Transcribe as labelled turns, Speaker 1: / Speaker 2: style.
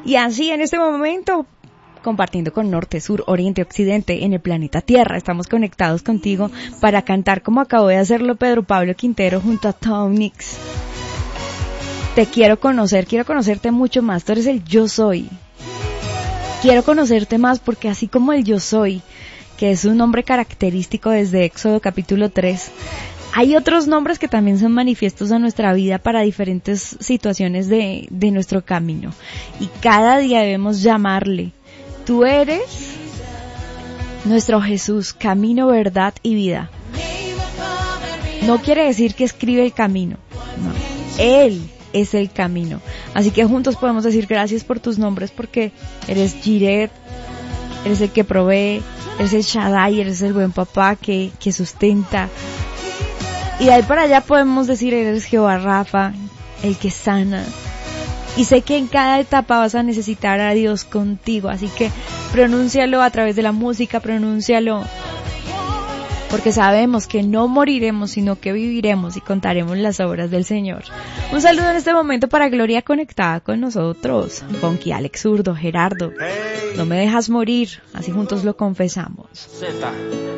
Speaker 1: Y así en este momento, compartiendo con norte, sur, oriente, occidente, en el planeta Tierra, estamos conectados contigo para cantar como acabó de hacerlo Pedro Pablo Quintero junto a Tom Nix. Te quiero conocer, quiero conocerte mucho más, tú eres el yo soy. Quiero conocerte más porque así como el yo soy, que es un nombre característico desde Éxodo capítulo 3, hay otros nombres que también son manifiestos en nuestra vida para diferentes situaciones de nuestro camino. Y cada día debemos llamarle. Tú eres nuestro Jesús, camino, verdad y vida. No quiere decir que escribe el camino. No. Él es el camino. Así que juntos podemos decir gracias por tus nombres porque eres Jireh, eres el que provee, eres el Shaddai, eres el buen papá que sustenta. Y de ahí para allá podemos decir eres Jehová Rafa, el que sana. Y sé que en cada etapa vas a necesitar a Dios contigo, así que pronúncialo a través de la música, pronúncialo, porque sabemos que no moriremos, sino que viviremos y contaremos las obras del Señor. Un saludo en este momento para Gloria conectada con nosotros, Bonky, Alex Zurdo, Gerardo. No me dejas morir, así juntos lo confesamos.
Speaker 2: Z.